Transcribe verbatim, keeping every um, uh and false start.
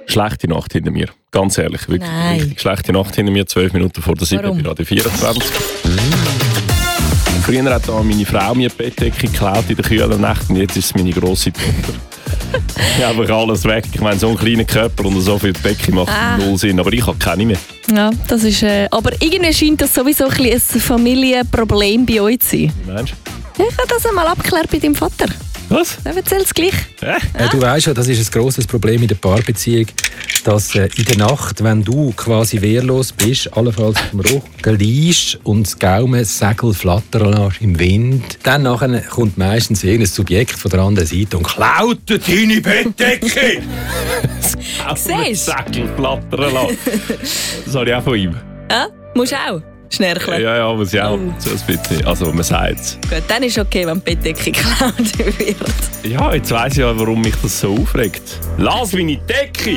schlechte Nacht hinter mir. Ganz ehrlich, wirklich Nein. richtig schlechte Nacht hinter mir. Zwölf Minuten vor der sieben, bei Radio vierundzwanzig. Früher hat da meine Frau mir die Bettdecke geklaut in den kühlen Nächten. Jetzt ist es meine grosse Tochter. Ja, einfach alles weg. Ich meine, so einen kleinen Körper und so viel Decke macht Ah. null Sinn. Aber ich habe keine mehr. Ja, das ist, äh, aber irgendwie scheint das sowieso ein, bisschen ein Familienproblem bei euch zu sein. Wie meinst Ich habe das einmal abgeklärt bei deinem Vater. du? Was? Er erzählt es gleich. Hä? Äh, du weißt ja, das ist ein grosses Problem in der Paarbeziehung, dass äh, in der Nacht, wenn du quasi wehrlos bist, allenfalls auf dem Rücken liegst und das Gaumensegel flattern lässt im Wind, dann nachher kommt meistens irgendein Subjekt von der anderen Seite und klaut dir deine Bettdecke. Siehst du? Säckel flattern lassen. Das habe ich auch von ihm. Ja? Musst du auch schnärcheln? Ja, ja, muss ich auch. Oh. So ein bisschen. Also, man sagt es. Gut, dann ist okay, wenn die Bettdecke geklaut wird. Ja, jetzt weiss ich ja, warum mich das so aufregt. Lass meine Decke!